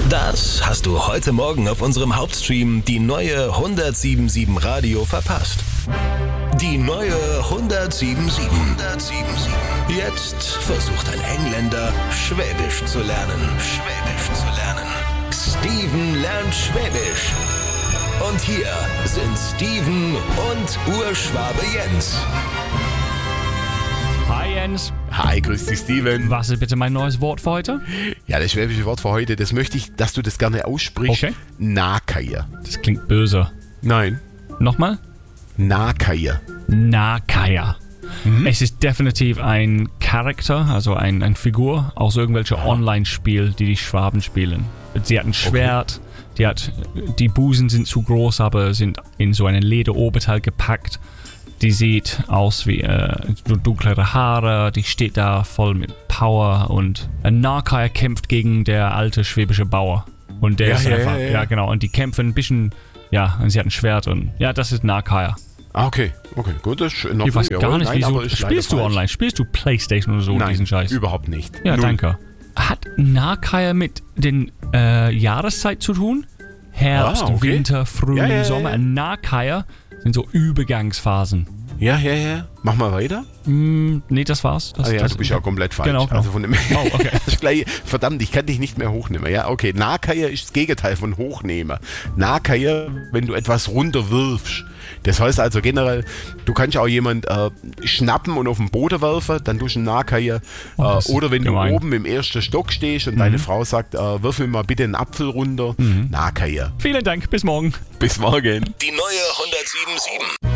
Das hast du heute Morgen auf unserem Hauptstream die neue 107.7 Radio verpasst. Die neue 107.7. Jetzt versucht ein Engländer, Schwäbisch zu lernen. Steven lernt Schwäbisch. Und hier sind Steven und Urschwabe Jens. Hi Jens. Hi, grüß dich Steven. Was ist bitte mein neues Wort für heute? Ja, das schwäbische Wort für heute, das möchte ich, dass du das gerne aussprichst. Okay. Nakaier. Das klingt böse. Nein. Nochmal? Nakaier. Nakaier. Es ist definitiv ein Charakter, also eine Figur aus irgendwelchen Online-Spiel, die Schwaben spielen. Sie hat ein Schwert, die Busen sind zu groß, aber sind in so einen Lederoberteil gepackt. Die sieht aus wie dunklere Haare, die steht da voll mit Power und ein Nakaier kämpft gegen der alte schwäbische Bauer. Und der ist einfach, genau, und die kämpfen ein bisschen, und sie hat ein Schwert und das ist Nakaier. Ah, okay, gut, das ist noch. Ich weiß gar nicht, wieso. Spielst du online? Spielst du Playstation oder so? Nein, diesen Scheiß? Überhaupt nicht. Ja, Null. danke. Hat Nakaier mit den Jahreszeit zu tun? Herbst, Winter, Frühling, Sommer. Nakaier sind so Übergangsphasen. Ja. Mach mal weiter. Nee, das war's. Du bist ja komplett falsch. Genau. Also von dem okay. Das ist gleich, verdammt, ich kann dich nicht mehr hochnehmen. Ja, okay. Nakaier ist das Gegenteil von hochnehmen. Nakaier, wenn du etwas runterwirfst. Das heißt also generell, du kannst auch jemand schnappen und auf den Boden werfen, dann tust du einen Nakaier. Oder wenn du oben im ersten Stock stehst und deine Frau sagt, würfel mal bitte einen Apfel runter. Nakaier. Vielen Dank, bis morgen. Bis morgen. Die neue 107.7.